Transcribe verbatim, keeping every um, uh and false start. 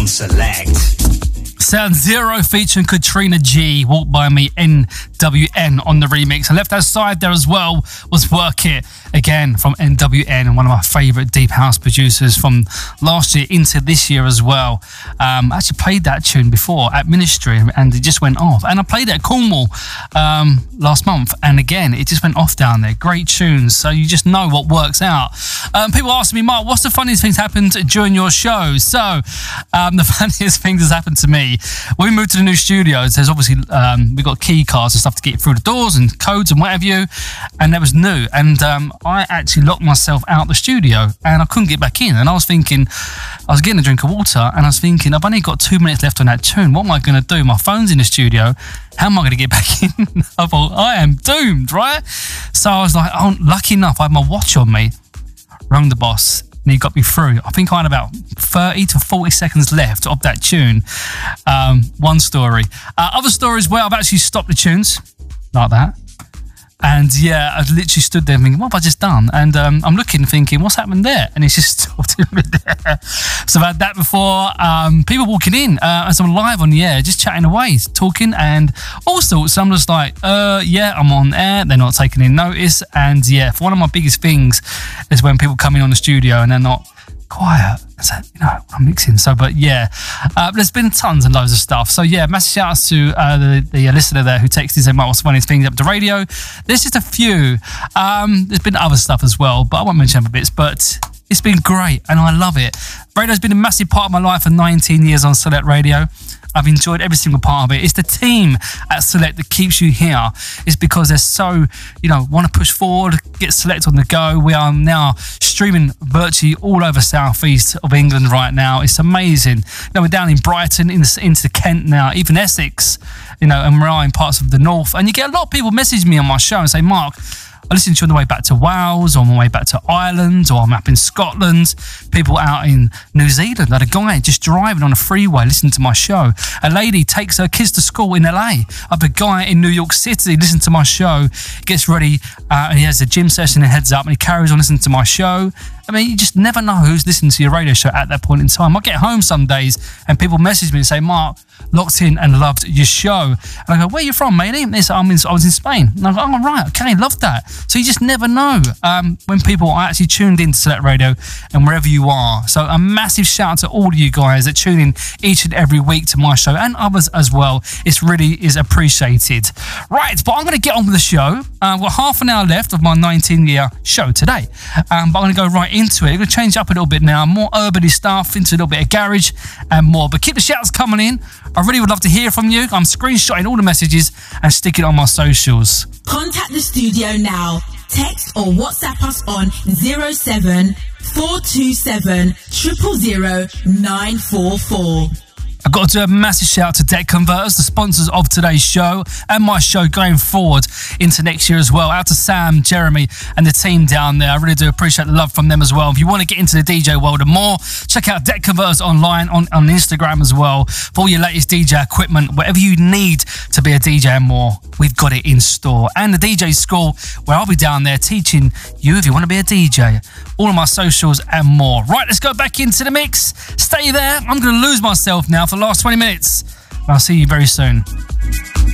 Select. Sound Zero featuring Katrina G, Walk By Me, N W N on the remix. And left outside there as well was Work It, again from N W N, and one of my favourite deep house producers from last year into this year as well. Um, I actually played that tune before at Ministry and it just went off. And I played it at Cornwall um, last month, and again, it just went off down there. Great tunes, so you just know what works out. Um, people ask me, Mark, what's the funniest things happened during your show? So, um, the funniest thing that's happened to me, when we moved to the new studios, there's obviously, um, we got key cards and stuff to get through the doors and codes and what have you, and that was new. And um, I actually locked myself out the studio and I couldn't get back in. And I was thinking, I was getting a drink of water and I was thinking, I've only got two minutes left on that tune. What am I going to do? My phone's in the studio. How am I going to get back in? I thought, I am doomed, right? So I was like, oh, lucky enough, I had my watch on me, rang the boss, and he got me through. I think I had about thirty to forty seconds left of that tune. Um, one story. Uh, other stories where I've actually stopped the tunes, like that. And yeah, I literally stood there thinking, what have I just done? And um, I'm looking, thinking, what's happened there? And it's just stopped in there. So I've had that before. Um, people walking in uh, as I'm live on the air, just chatting away, talking, and all sorts. So I'm just like, uh, yeah, I'm on air. They're not taking any notice. And yeah, for one of my biggest things is when people come in on the studio and they're not quiet. So, you know, I'm mixing. So, but yeah, uh, there's been tons and loads of stuff. So yeah, massive shout outs to uh, the, the listener there who texted and said, "Mark, what's the funniest thing up to radio?" There's just a few. Um, there's been other stuff as well, but I won't mention other bits. But it's been great and I love it. Radio's been a massive part of my life for nineteen years on Select Radio. I've enjoyed every single part of it. It's the team at Select that keeps you here. It's because they're so, you know, want to push forward, get Select on the go. We are now streaming virtually all over southeast of England right now. It's amazing. You know, we're down in Brighton, in the, into Kent now, even Essex, you know, and we're in parts of the north. And you get a lot of people message me on my show and say, "Mark, I listened to you on the way back to Wales, or on my way back to Ireland, or I'm up in Scotland." People out in New Zealand, like a guy just driving on a freeway listening to my show. A lady takes her kids to school in L A. I have a guy in New York City listening to my show, gets ready, uh, and he has a gym session and heads up, and he carries on listening to my show. I mean, you just never know who's listening to your radio show at that point in time. I get home some days and people message me and say, "Mark, locked in and loved your show." And I go, "Where are you from, matey?" And they say, I'm in, I was in Spain. And I go, "Oh, right, okay, love that." So you just never know um, when people are actually tuned in to Select Radio and wherever you are. So a massive shout out to all of you guys that tune in each and every week to my show and others as well. It really is appreciated. Right, but I'm going to get on with the show. Uh, we've got half an hour left of my nineteen-year show today. Um, but I'm going to go right into it. I'm going to change up a little bit now. More urban stuff, into a little bit of garage and more. But keep the shouts coming in. I really would love to hear from you. I'm screenshotting all the messages and sticking it on my socials. Contact the studio now. Text or WhatsApp us on zero seven four two seven zero zero zero nine four four. I've got to do a massive shout out to Deck Converters, the sponsors of today's show and my show going forward into next year as well. Out to Sam, Jeremy and the team down there. I really do appreciate the love from them as well. If you want to get into the D J world and more, check out Deck Converters online on, on Instagram as well for all your latest D J equipment. Whatever you need to be a D J and more, we've got it in store. And the D J school, where I'll be down there teaching you if you want to be a D J. All of my socials and more. Right, let's go back into the mix. Stay there. I'm going to lose myself now for the last twenty minutes. I'll see you very soon.